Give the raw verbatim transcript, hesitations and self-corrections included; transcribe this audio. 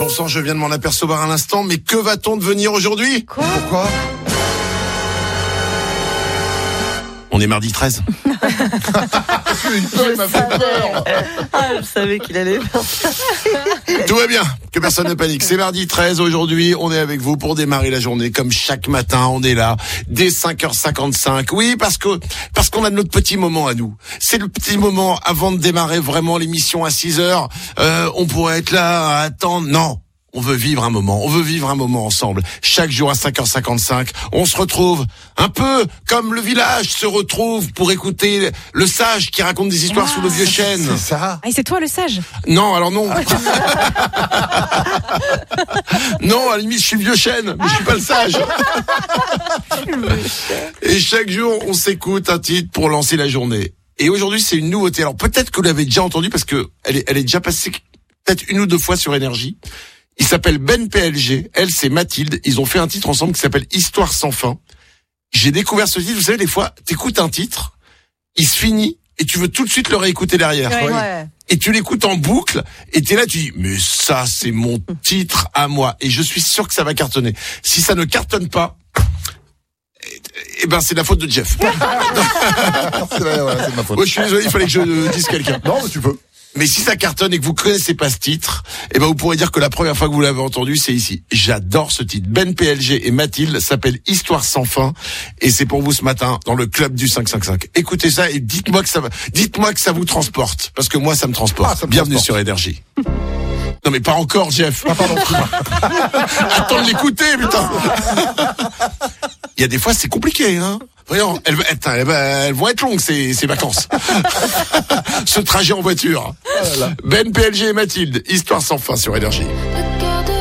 Bon sang, je viens de m'en apercevoir à l'instant, mais que va-t-on devenir aujourd'hui ? Quoi ? Pourquoi ? On est mardi treize. Une peur m'a fait peur. Ah, je savais qu'il allait. Tout va bien, que personne ne panique. C'est mardi treize aujourd'hui, on est avec vous pour démarrer la journée. Comme chaque matin, on est là, dès cinq heures cinquante-cinq. Oui, parce que parce qu'on a notre petit moment à nous. C'est le petit moment avant de démarrer vraiment l'émission à six heures. Euh, on pourrait être là à attendre. Non. On veut vivre un moment, on veut vivre un moment ensemble. Chaque jour à cinq heures cinquante-cinq, on se retrouve un peu comme le village se retrouve pour écouter le sage qui raconte des histoires Ah, sous le vieux chêne. C'est ça. Ah, et c'est toi le sage. Non, alors non. Non, à la limite, je suis le vieux chêne, mais je suis pas le sage. Et chaque jour, on s'écoute un titre pour lancer la journée. Et aujourd'hui, c'est une nouveauté. Alors peut-être que vous l'avez déjà entendu parce que elle est, elle est déjà passée peut-être une ou deux fois sur Énergie. Il s'appelle Ben P L G. Elle, c'est Mathilde. Ils ont fait un titre ensemble qui s'appelle Histoire sans fin. J'ai découvert ce titre. Vous savez, des fois, t'écoutes un titre, il se finit et tu veux tout de suite le réécouter derrière. Ouais, ouais. Et tu l'écoutes en boucle et t'es là, tu dis, mais ça, c'est mon titre à moi. Et je suis sûr que ça va cartonner. Si ça ne cartonne pas, eh ben, c'est la faute de Jeff. C'est vrai, ouais, c'est de ma faute. Moi, je suis désolé, il fallait que je dise quelqu'un. Non, mais tu peux. Mais si ça cartonne et que vous connaissez pas ce titre, eh ben vous pourrez dire que la première fois que vous l'avez entendu, c'est ici. J'adore ce titre. Ben P L G et Mathilde s'appelle Histoire sans fin et c'est pour vous ce matin dans le club du cinq cent cinquante-cinq. Écoutez ça et dites-moi que ça va, dites-moi que ça vous transporte parce que moi ça me transporte. Ah, ça me Bienvenue transporte. sur Énergie. Non mais pas encore, Jeff. Ah, pardon, excuse-moi. Attends de l'écouter, putain. Il y a des fois c'est compliqué, hein. Voyons, elles, elles, elles, elles vont être longues ces, ces vacances. Ce trajet en voiture. Ben P L G et Mathilde, Histoire sans fin sur Énergie.